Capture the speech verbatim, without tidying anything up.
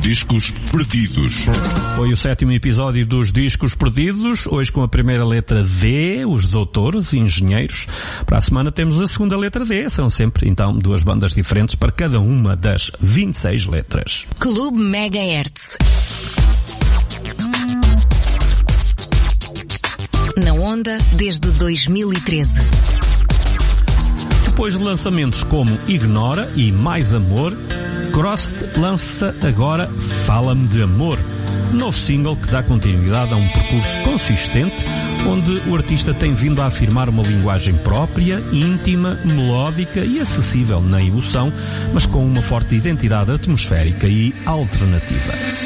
Discos Perdidos. Foi o sétimo episódio dos Discos Perdidos, hoje com a primeira letra D, os doutores, engenheiros. Para a semana temos a segunda letra D, são sempre então duas bandas diferentes para cada uma das vinte e seis letras. Clube Megahertz. Na onda desde dois mil e treze. Depois de lançamentos como Ignora e Mais Amor, Crost lança agora Fala-me de Amor, novo single que dá continuidade a um percurso consistente, onde o artista tem vindo a afirmar uma linguagem própria, íntima, melódica e acessível na emoção, mas com uma forte identidade atmosférica e alternativa.